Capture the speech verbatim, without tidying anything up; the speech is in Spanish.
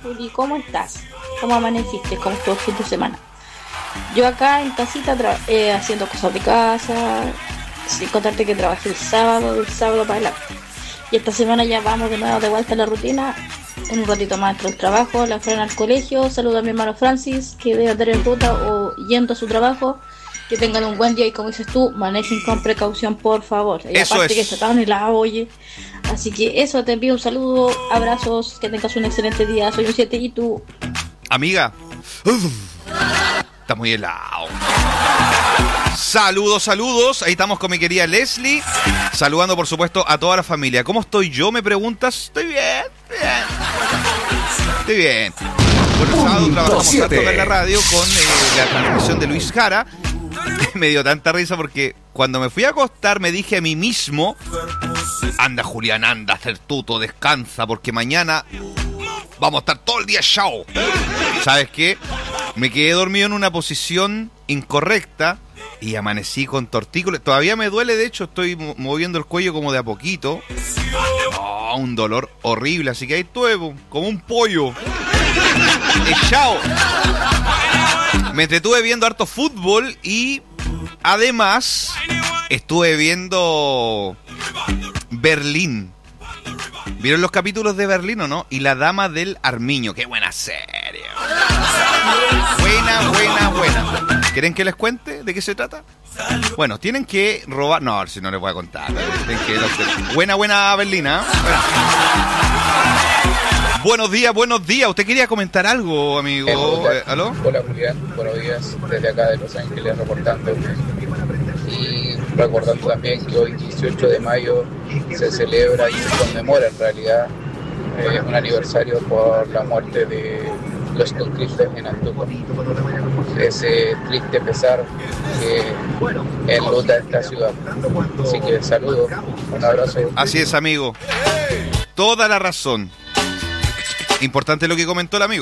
Juli, ¿cómo estás? ¿Cómo amaneciste? ¿Cómo estuvo el fin de semana? Yo acá en casita tra- eh, haciendo cosas de casa, sin contarte que trabajé el sábado, del sábado para adelante. Y esta semana ya vamos de nuevo de vuelta a la rutina. En un ratito más entro al trabajo, la frena al colegio, saludo a mi hermano Francis, que debe andar en ruta o yendo a su trabajo. Que tengan un buen día y como dices tú, manejen con precaución, por favor. Y Eso aparte es. que está tan helado, oye. Así que eso, te envío un saludo, abrazos, que tengas un excelente día. Soy un siete y tú. Amiga, uf, está muy helado. Saludos, saludos. Ahí estamos con mi querida Leslie. Saludando, por supuesto, a toda la familia. ¿Cómo estoy yo? Me preguntas. Estoy bien, bien. Estoy bien. Bueno, el sábado trabajamos tanto acá en la radio con eh, la transmisión de Luis Jara. Me dio tanta risa porque cuando me fui a acostar me dije a mí mismo: anda, Julián, anda, certuto, descansa, porque mañana vamos a estar todo el día show. ¿Sabes qué? Me quedé dormido en una posición incorrecta y amanecí con tortícolis. Todavía me duele, de hecho, estoy moviendo el cuello como de a poquito. Oh, un dolor horrible, así que ahí estuve como un pollo. Echao. Me entretuve viendo harto fútbol y además estuve viendo Berlín. ¿Vieron los capítulos de Berlín o no? Y La Dama del Armiño. ¡Qué buena serie! Buena, buena, buena. ¿Quieren que les cuente de qué se trata? Bueno, tienen que robar... No, si no les voy a contar. Tienen que... Buena, buena Berlina. Buena. Buenos días, buenos días. ¿Usted quería comentar algo, amigo? Eh, hola. Eh, ¿Aló? Hola, Julián. Buenos días desde acá de Los Ángeles reportando. Y recordando también que hoy, dieciocho de mayo, se celebra y se conmemora en realidad eh, un aniversario por la muerte de los conscriptos en Antuco. Ese triste pesar que enluta esta ciudad. Así que saludos, un abrazo. Así es, amigo. Toda la razón. Importante lo que comentó el amigo.